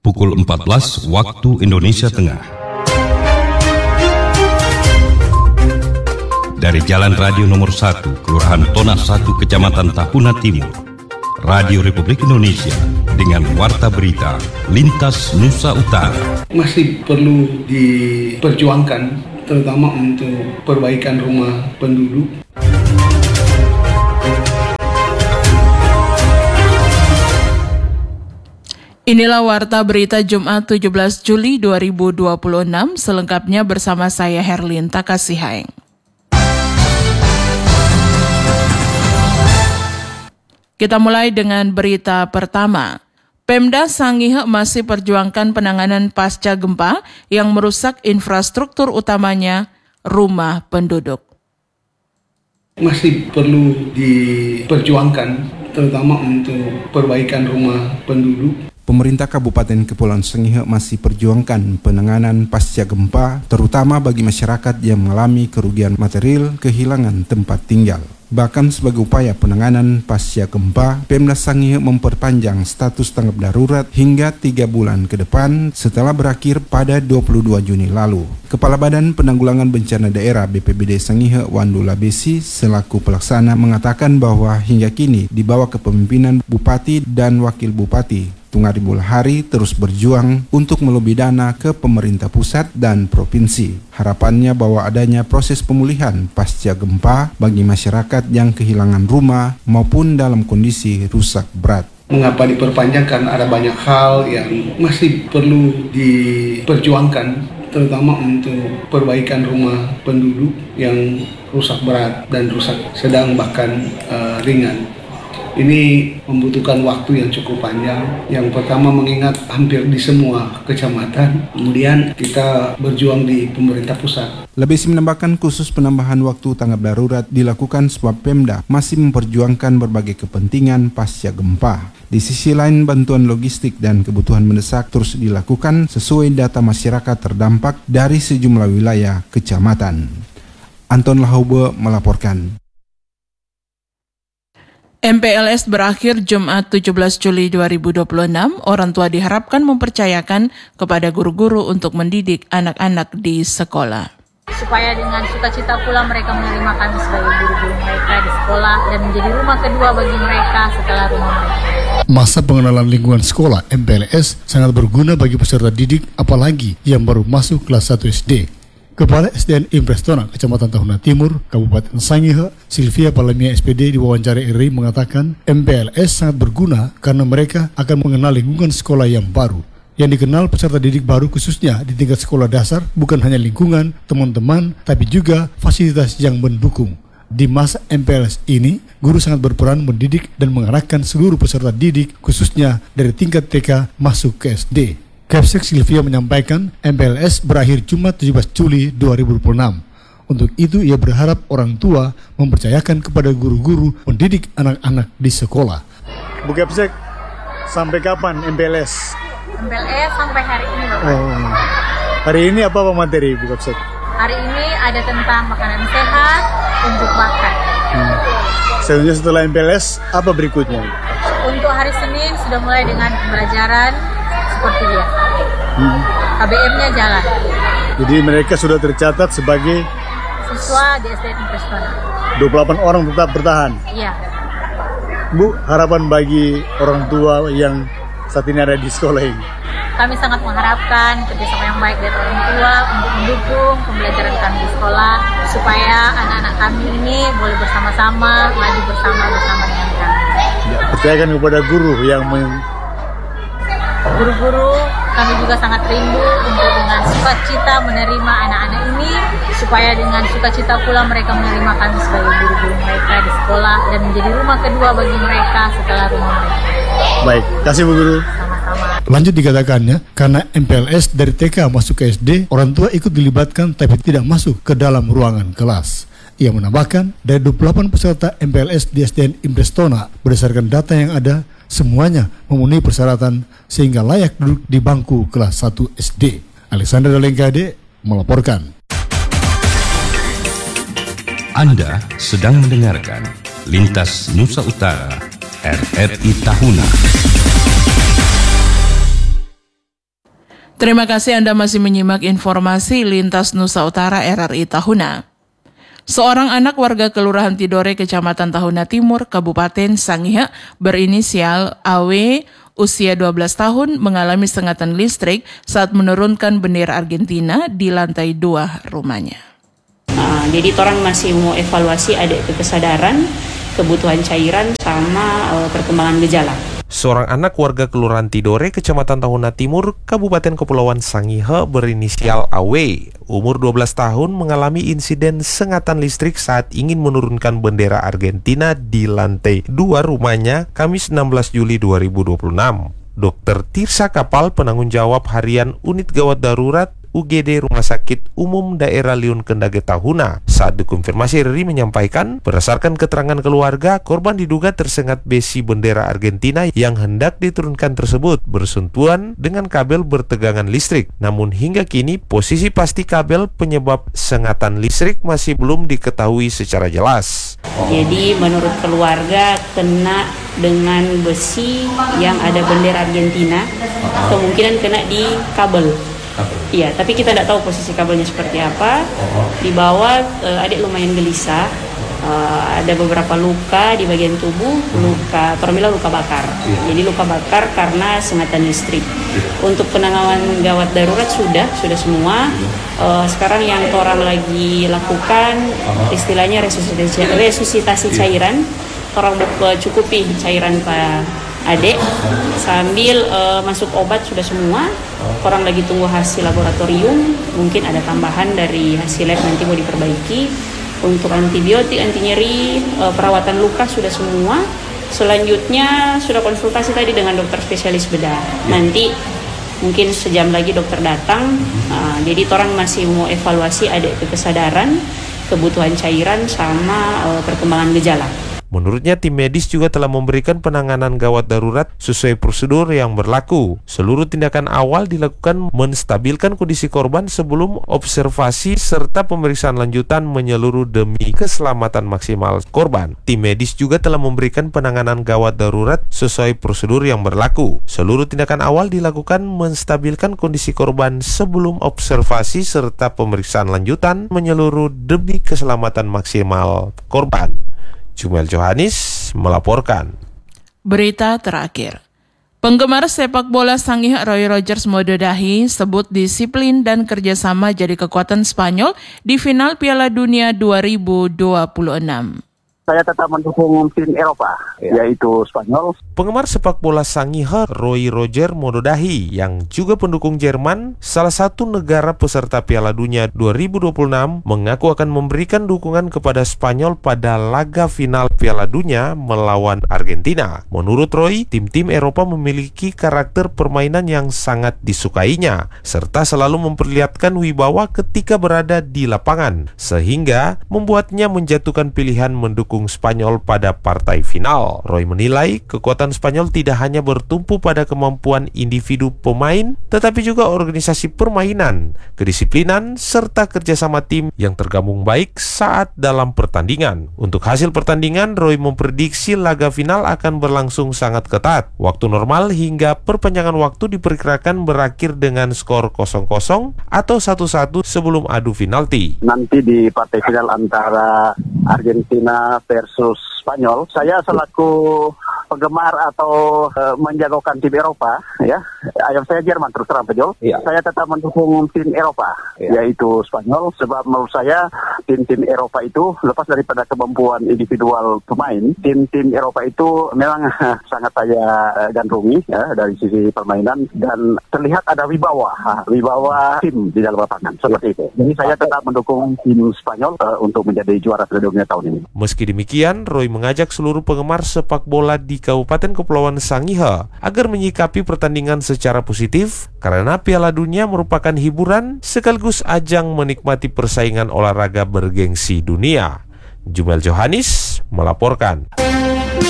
pukul 14 waktu Indonesia Tengah. Dari Jalan Radio Nomor 1, Kelurahan Tona 1, Kecamatan Tahuna Timur, Radio Republik Indonesia dengan Warta Berita Lintas Nusa Utara. Masih perlu diperjuangkan, terutama untuk perbaikan rumah penduduk. Inilah Warta Berita Jumat 17 Juli 2026, selengkapnya bersama saya Herlin Takasihaeng. Kita mulai dengan berita pertama. Pemda Sangihe masih perjuangkan penanganan pasca gempa yang merusak infrastruktur utamanya, rumah penduduk. Masih perlu diperjuangkan, terutama untuk perbaikan rumah penduduk. Pemerintah Kabupaten Kepulauan Sangihe masih perjuangkan penanganan pasca gempa, terutama bagi masyarakat yang mengalami kerugian material, kehilangan tempat tinggal. Bahkan sebagai upaya penanganan pasca gempa, Pemda Sangihe memperpanjang status tanggap darurat hingga 3 bulan ke depan setelah berakhir pada 22 Juni lalu. Kepala Badan Penanggulangan Bencana Daerah BPBD Sangihe, Wandula Besi, selaku pelaksana mengatakan bahwa hingga kini di bawah kepemimpinan Bupati dan Wakil Bupati Tungari Bulhari terus berjuang untuk melobi dana ke pemerintah pusat dan provinsi. Harapannya bahwa adanya proses pemulihan pasca gempa bagi masyarakat yang kehilangan rumah maupun dalam kondisi rusak berat. Mengapa diperpanjangkan? Ada banyak hal yang masih perlu diperjuangkan, terutama untuk perbaikan rumah penduduk yang rusak berat dan rusak sedang bahkan ringan. Ini membutuhkan waktu yang cukup panjang. Yang pertama mengingat hampir di semua kecamatan, kemudian kita berjuang di pemerintah pusat. Lebih menambahkan khusus penambahan waktu tanggap darurat dilakukan sebab Pemda masih memperjuangkan berbagai kepentingan pasca gempa. Di sisi lain, bantuan logistik dan kebutuhan mendesak terus dilakukan sesuai data masyarakat terdampak dari sejumlah wilayah kecamatan. Anton Lahaube melaporkan. MPLS berakhir Jumat 17 Juli 2026, orang tua diharapkan mempercayakan kepada guru-guru untuk mendidik anak-anak di sekolah. Supaya dengan sukacita pula mereka menerima kami sebagai guru-guru mereka di sekolah dan menjadi rumah kedua bagi mereka setelah rumah mereka. Masa pengenalan lingkungan sekolah MPLS sangat berguna bagi peserta didik, apalagi yang baru masuk kelas 1 SD. Kepala SDN Imprestona, Kecamatan Tahuna Timur, Kabupaten Sangihe, Silvia Palamia SPD diwawancarai RRI mengatakan MPLS sangat berguna karena mereka akan mengenal lingkungan sekolah yang baru. Yang dikenal peserta didik baru khususnya di tingkat sekolah dasar bukan hanya lingkungan, teman-teman, tapi juga fasilitas yang mendukung. Di masa MPLS ini, guru sangat berperan mendidik dan mengarahkan seluruh peserta didik khususnya dari tingkat TK masuk ke SD. Kapsek Silvia menyampaikan MPLS berakhir Jumat 17 Juli 2026. Untuk itu ia berharap orang tua mempercayakan kepada guru-guru mendidik anak-anak di sekolah. Bu Kapsek, sampai kapan MPLS? MPLS sampai hari ini. Hari ini apa materi Bu Kapsek? Hari ini ada tentang makanan sehat untuk makan. Selanjutnya setelah MPLS, apa berikutnya? Untuk hari Senin sudah mulai dengan pembelajaran seperti biasa. KBM-nya jalan. Jadi mereka sudah tercatat sebagai siswa di SDN Imprestona. 28 orang tetap bertahan. Iya. Bu, harapan bagi orang tua yang saat ini ada di sekolah ini? Kami sangat mengharapkan kerjasama yang baik dari orang tua untuk mendukung pembelajaran kami di sekolah supaya anak-anak kami ini boleh bersama-sama, maju bersama-sama dengan kami. Ya, percayakan kepada guru yang Guru-guru kami juga sangat rindu untuk dengan sukacita menerima anak-anak ini, supaya dengan sukacita pula mereka menerima kami sebagai guru-guru mereka di sekolah dan menjadi rumah kedua bagi mereka setelah rumah mereka. Baik, kasih Bu Guru. Sama-sama. Lanjut dikatakannya, karena MPLS dari TK masuk ke SD, orang tua ikut dilibatkan tapi tidak masuk ke dalam ruangan kelas. Ia menambahkan, dari 28 peserta MPLS di SDN Imprestona, berdasarkan data yang ada, semuanya memenuhi persyaratan sehingga layak duduk di bangku kelas 1 SD. Alexander Dalengkade melaporkan. Anda sedang mendengarkan Lintas Nusa Utara RRI Tahuna. Terima kasih Anda masih menyimak informasi Lintas Nusa Utara RRI Tahuna. Seorang anak warga Kelurahan Tidore, Kecamatan Tahuna Timur, Kabupaten Sangihe, berinisial AW, usia 12 tahun, mengalami sengatan listrik saat menurunkan bendera Argentina di lantai 2 rumahnya. Jadi orang masih mau evaluasi ada kesadaran, kebutuhan cairan, sama perkembangan gejala. Seorang anak warga Kelurahan Tidore, Kecamatan Tahuna Timur, Kabupaten Kepulauan Sangihe berinisial AW, umur 12 tahun, mengalami insiden sengatan listrik saat ingin menurunkan bendera Argentina di lantai 2 rumahnya Kamis 16 Juli 2026. Dr. Tirsa Kapal, penanggung jawab harian Unit Gawat Darurat UGD Rumah Sakit Umum Daerah Liun Kendage Tahuna, saat dikonfirmasi RRI menyampaikan, berdasarkan keterangan keluarga, korban diduga tersengat besi bendera Argentina yang hendak diturunkan tersebut bersentuhan dengan kabel bertegangan listrik. Namun hingga kini posisi pasti kabel penyebab sengatan listrik masih belum diketahui secara jelas. Jadi menurut keluarga kena dengan besi yang ada bendera Argentina, kemungkinan kena di kabel. Iya, tapi kita tidak tahu posisi kabelnya seperti apa. Di bawah adik lumayan gelisah, ada beberapa luka di bagian tubuh, luka bakar. Jadi luka bakar karena sengatan listrik. Untuk penanganan gawat darurat sudah semua. Sekarang yang orang lagi lakukan istilahnya resusitasi cairan. Orang cukupi cairan Pak adik sambil masuk obat sudah semua. Orang lagi tunggu hasil laboratorium, mungkin ada tambahan dari hasil lab nanti mau diperbaiki. Untuk antibiotik, anti nyeri, perawatan luka sudah semua. Selanjutnya sudah konsultasi tadi dengan dokter spesialis bedah. Nanti mungkin sejam lagi dokter datang. Jadi orang masih mau evaluasi ada kesadaran, kebutuhan cairan, sama perkembangan gejala. Menurutnya, tim medis juga telah memberikan penanganan gawat darurat sesuai prosedur yang berlaku. Seluruh tindakan awal dilakukan menstabilkan kondisi korban sebelum observasi serta pemeriksaan lanjutan menyeluruh demi keselamatan maksimal korban. Tim medis juga telah memberikan penanganan gawat darurat sesuai prosedur yang berlaku. Seluruh tindakan awal dilakukan menstabilkan kondisi korban sebelum observasi serta pemeriksaan lanjutan menyeluruh demi keselamatan maksimal korban. Jumel Johanis melaporkan. Berita terakhir. Penggemar sepak bola Sangihe Roy Rogers Mododahi sebut disiplin dan kerjasama jadi kekuatan Spanyol di final Piala Dunia 2026. Saya tetap mendukung tim Eropa, yaitu Spanyol. Penggemar sepak bola Sangihe Roy Roger Mododahi yang juga pendukung Jerman, salah satu negara peserta Piala Dunia 2026, mengaku akan memberikan dukungan kepada Spanyol pada laga final Piala Dunia melawan Argentina. Menurut Roy, tim-tim Eropa memiliki karakter permainan yang sangat disukainya, serta selalu memperlihatkan wibawa ketika berada di lapangan, sehingga membuatnya menjatuhkan pilihan mendukung Spanyol pada partai final. Roy menilai kekuatan Spanyol tidak hanya bertumpu pada kemampuan individu pemain, tetapi juga organisasi permainan, kedisiplinan, serta kerjasama tim yang tergabung baik saat dalam pertandingan. Untuk hasil pertandingan, Roy memprediksi laga final akan berlangsung sangat ketat. Waktu normal hingga perpanjangan waktu diperkirakan berakhir dengan skor 0-0 atau 1-1 sebelum adu penalti. Nanti di partai final antara Argentina versus Spanyol, saya selaku penggemar atau menjagokan tim Eropa, ya, ayam saya Jerman terus terang penjol. Saya tetap mendukung tim Eropa, yaitu Spanyol, sebab menurut saya tim-tim Eropa itu lepas daripada kemampuan individual pemain, tim-tim Eropa itu memang sangat saya gandrungi ya, dari sisi permainan, dan terlihat ada wibawa tim di dalam lapangan seperti itu. Jadi saya tetap mendukung tim Spanyol untuk menjadi juara Piala Dunia tahun ini. Meski demikian, Roy mengajak seluruh penggemar sepak bola di Kabupaten Kepulauan Sangihe agar menyikapi pertandingan secara positif karena Piala Dunia merupakan hiburan sekaligus ajang menikmati persaingan olahraga bergengsi dunia. Jumel Johanis melaporkan.